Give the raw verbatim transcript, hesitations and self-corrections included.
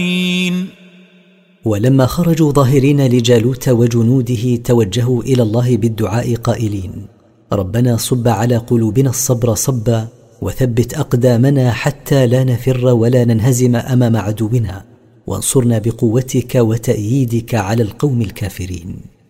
ولما خرجوا ظاهرين لجالوت وجنوده توجهوا إلى الله بالدعاء قائلين: ربنا صب على قلوبنا الصبر صبا وثبت أقدامنا حتى لا نفر ولا ننهزم أمام عدونا، وانصرنا بقوتك وتأييدك على القوم الكافرين.